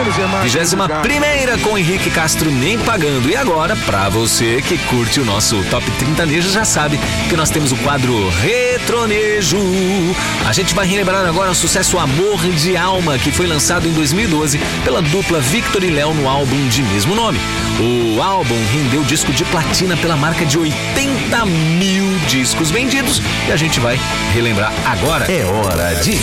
21ª com Henrique Castro Nem Pagando. E agora, pra você que curte o nosso Top 30 Nejo, já sabe que nós temos o quadro Retronejo. A gente vai relembrar agora o sucesso Amor de Alma, que foi lançado em 2012 pela dupla Victor e Léo no álbum de mesmo nome. O álbum rendeu disco de platina pela marca de 80 mil discos vendidos e a gente vai relembrar agora. É hora de